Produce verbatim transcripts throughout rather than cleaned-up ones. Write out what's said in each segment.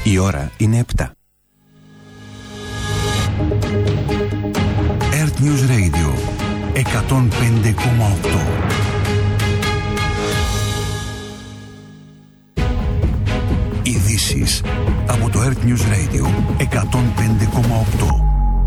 Η ώρα είναι επτά. Earth News Radio εκατόν πέντε κόμμα οκτώ. Ειδήσεις από το Earth News Radio εκατόν πέντε κόμμα οκτώ.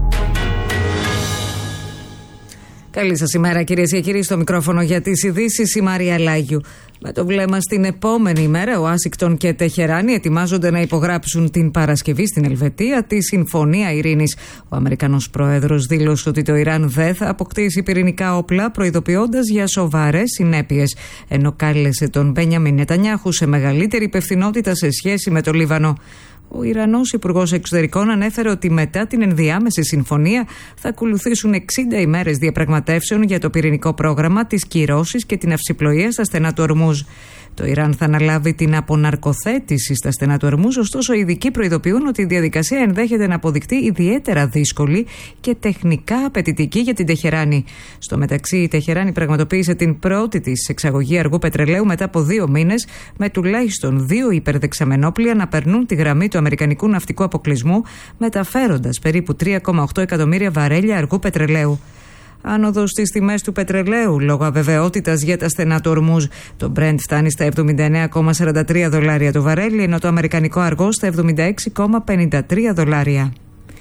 Καλή σας ημέρα, κυρίες και κύριοι. Στο μικρόφωνο για τις ειδήσεις η Μαρία Λάγιου. Με το βλέμμα στην επόμενη ημέρα, Ουάσιγκτον και Τεχεράνη ετοιμάζονται να υπογράψουν την Παρασκευή στην Ελβετία τη Συμφωνία Ειρήνης. Ο Αμερικανός Πρόεδρος δήλωσε ότι το Ιράν δεν θα αποκτήσει πυρηνικά όπλα, προειδοποιώντας για σοβαρές συνέπειες, ενώ κάλεσε τον Μπένιαμιν Νετανιάχου σε μεγαλύτερη υπευθυνότητα σε σχέση με το Λίβανο. Ο Ιρανός Υπουργός Εξωτερικών ανέφερε ότι μετά την ενδιάμεση συμφωνία θα ακολουθήσουν εξήντα ημέρες διαπραγματεύσεων για το πυρηνικό πρόγραμμα, τις κυρώσεις και την αυσιπλοεία στα στενά του Ορμούζ. Το Ιράν θα αναλάβει την αποναρκοθέτηση στα στενά του Ορμούζ, ωστόσο οι ειδικοί προειδοποιούν ότι η διαδικασία ενδέχεται να αποδειχτεί ιδιαίτερα δύσκολη και τεχνικά απαιτητική για την Τεχεράνη. Στο μεταξύ, η Τεχεράνη πραγματοποίησε την πρώτη της εξαγωγή αργού πετρελαίου μετά από δύο μήνες, με τουλάχιστον δύο υπερδεξαμενόπλια να περνούν τη γραμμή του αμερικανικού ναυτικού αποκλεισμού, μεταφέροντας περίπου τρία κόμμα οκτώ εκατομμύρια βαρέλια αργού πετρελαίου. Άνοδος στις τιμές του πετρελαίου λόγω αβεβαιότητας για τα στενά του Ορμούζ. Το Brent φτάνει στα εβδομήντα εννέα κόμμα σαράντα τρία δολάρια το βαρέλι, ενώ το αμερικανικό αργό στα εβδομήντα έξι κόμμα πενήντα τρία δολάρια.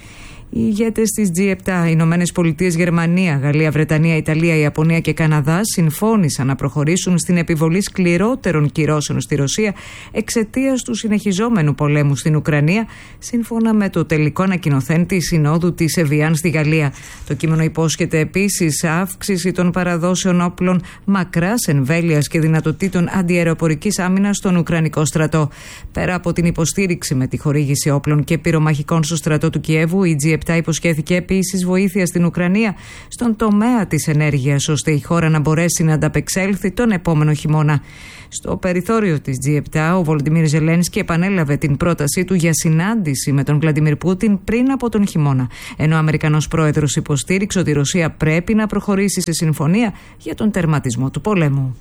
Οι ηγέτες της τζι επτά, Ηνωμένες Πολιτείες, Γερμανία, Γαλλία, Βρετανία, Ιταλία, Ιαπωνία και Καναδά συμφώνησαν να προχωρήσουν στην επιβολή σκληρότερων κυρώσεων στη Ρωσία εξαιτίας του συνεχιζόμενου πολέμου στην Ουκρανία, σύμφωνα με το τελικό ανακοινωθέν της Συνόδου της Εβιάν στη Γαλλία. Το κείμενο υπόσχεται επίσης αύξηση των παραδόσεων όπλων μακράς εμβέλειας και δυνατοτήτων αντιαεροπορικής άμυνας στον Ουκρανικό στρατό. Πέρα από την υποστήριξη με τη χορήγηση όπλων και πυρομαχικών στο στρατό του Κιέβου, η τζι επτά υποσχέθηκε επίσης βοήθεια στην Ουκρανία στον τομέα της ενέργειας, ώστε η χώρα να μπορέσει να ανταπεξέλθει τον επόμενο χειμώνα. Στο περιθώριο της τζι επτά, ο Βολοντιμίρ Ζελένσκι επανέλαβε την πρότασή του για συνάντηση με τον Βλαντιμίρ Πούτιν πριν από τον χειμώνα, ενώ ο Αμερικανός πρόεδρος υποστήριξε ότι η Ρωσία πρέπει να προχωρήσει σε συμφωνία για τον τερματισμό του πολέμου.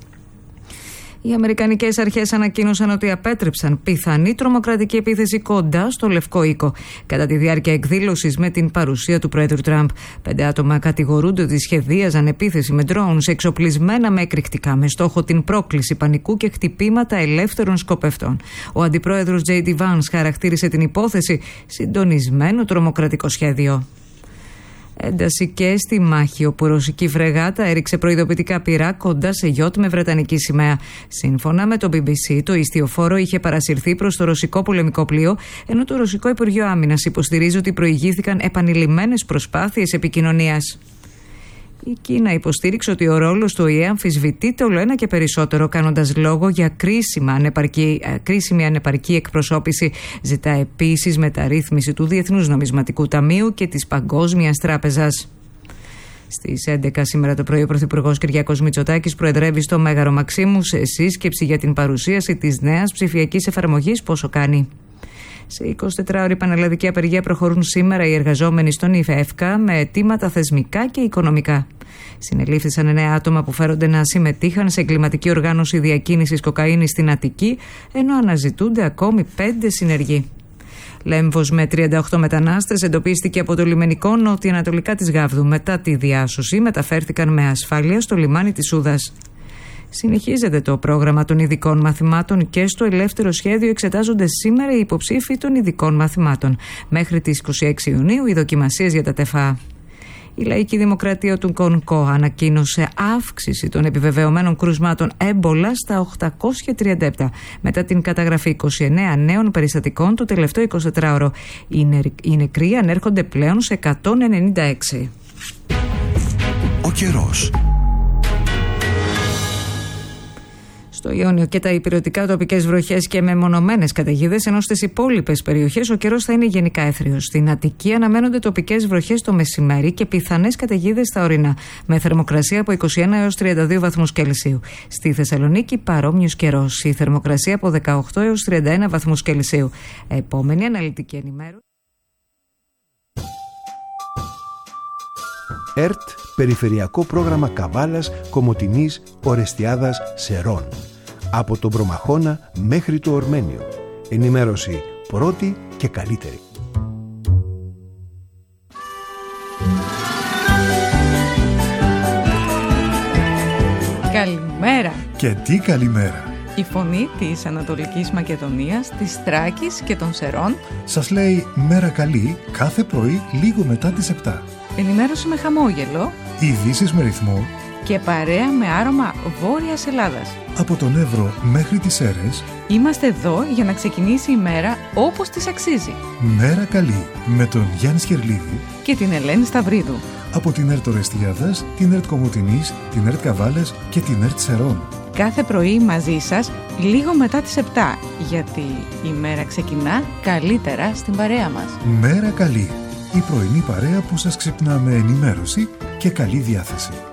Οι Αμερικανικές αρχές ανακοίνωσαν ότι απέτρεψαν πιθανή τρομοκρατική επίθεση κοντά στο Λευκό Οίκο. Κατά τη διάρκεια εκδήλωσης με την παρουσία του Πρόεδρου Τραμπ, πέντε άτομα κατηγορούνται ότι σχεδίαζαν επίθεση με drones εξοπλισμένα με εκρηκτικά, με στόχο την πρόκληση πανικού και χτυπήματα ελεύθερων σκοπευτών. Ο Αντιπρόεδρος τζέι ντι Vance χαρακτήρισε την υπόθεση συντονισμένο τρομοκρατικό σχέδιο. Ένταση και στη μάχη, όπου η ρωσική φρεγάτα έριξε προειδοποιητικά πυρά κοντά σε γιότ με βρετανική σημαία. Σύμφωνα με το μπι μπι σι, το ιστιοφόρο είχε παρασυρθεί προς το ρωσικό πολεμικό πλοίο, ενώ το ρωσικό Υπουργείο Άμυνας υποστηρίζει ότι προηγήθηκαν επανειλημμένες προσπάθειες επικοινωνίας. Η Κίνα υποστήριξε ότι ο ρόλος του Ο Ε Ε αμφισβητείται όλο ένα και περισσότερο, κάνοντας λόγο για κρίσιμα ανεπαρκή, κρίσιμη ανεπαρκή εκπροσώπηση. Ζητά επίσης μεταρρύθμιση του Διεθνούς Νομισματικού Ταμείου και της Παγκόσμιας Τράπεζας. Στις έντεκα σήμερα το πρωί, ο Πρωθυπουργός Κυριάκος Μητσοτάκης προεδρεύει στο Μέγαρο Μαξίμου σε σύσκεψη για την παρουσίαση της νέας ψηφιακής εφαρμογής Πόσο Κάνει. Σε εικοσιτετράωρη πανελλαδική απεργία προχωρούν σήμερα οι εργαζόμενοι στον ΙΦΕΦΚΑ με αιτήματα θεσμικά και οικονομικά. Συνελήφθησαν εννέα άτομα που φέρονται να συμμετείχαν σε εγκληματική οργάνωση διακίνησης κοκαίνης στην Αττική, ενώ αναζητούνται ακόμη πέντε συνεργοί. Λέμβος με τριάντα οκτώ μετανάστες εντοπίστηκε από το λιμενικό νοτιοανατολικά της Γάβδου. Μετά τη διάσωση μεταφέρθηκαν με ασφάλεια στο λιμάνι της Σούδας. Συνεχίζεται το πρόγραμμα των ειδικών μαθημάτων και στο ελεύθερο σχέδιο εξετάζονται σήμερα οι υποψήφοι των ειδικών μαθημάτων. Μέχρι τις είκοσι έξι Ιουνίου οι δοκιμασίες για τα ΤΕΦΑ. Η Λαϊκή Δημοκρατία του Κονγκό ανακοίνωσε αύξηση των επιβεβαιωμένων κρούσματων έμπολα στα οκτακόσια τριάντα επτά μετά την καταγραφή είκοσι εννέα νέων περιστατικών το τελευταίο εικοσιτετράωρο. Οι νεκροί ανέρχονται πλέον σε εκατόν ενενήντα έξι. Ο καιρός. Στο Ιόνιο και τα ηπειρωτικά τοπικές βροχές και μεμονωμένες καταιγίδες, ενώ στις υπόλοιπες περιοχές ο καιρός θα είναι γενικά έθριος. Στην Αττική αναμένονται τοπικές βροχές το μεσημέρι και πιθανές καταιγίδες στα ορεινά, με θερμοκρασία από είκοσι ένα έως τριάντα δύο βαθμούς Κελσίου. Στη Θεσσαλονίκη παρόμοιος καιρός, η θερμοκρασία από δεκαοκτώ έως τριάντα ένα βαθμούς Κελσίου. Επόμενη αναλυτική ενημέρωση. ΕΡΤ, Περιφερειακό Πρόγραμμα Καβάλας, Κομοτηνής, Ορεστιάδας, Σερών. Από τον Προμαχώνα μέχρι το Ορμένιο. Ενημέρωση πρώτη και καλύτερη. Καλημέρα. Και τι καλημέρα. Η φωνή της Ανατολικής Μακεδονίας, της Θράκης και των Σερών σας λέει μέρα καλή κάθε πρωί λίγο μετά τις επτά. Ενημέρωση με χαμόγελο, ειδήσεις με ρυθμό και παρέα με άρωμα Βόρειας Ελλάδας. Από τον Εύρο μέχρι τις Σέρρες είμαστε εδώ για να ξεκινήσει η μέρα όπως της αξίζει. Μέρα καλή με τον Γιάννη Σκερλίδη και την Ελένη Σταυρίδου. Από την ΕΡΤ Ορεστιάδας, την ΕΡΤ Κομοτηνής, την ΕΡΤ Καβάλας και την ΕΡΤ Σερών. Κάθε πρωί μαζί σας λίγο μετά τις επτά, γιατί η μέρα ξεκινά καλύτερα στην παρέα μας. Μέρα καλή, η πρωινή παρέα που σας ξυπνά με ενημέρωση και καλή διάθεση.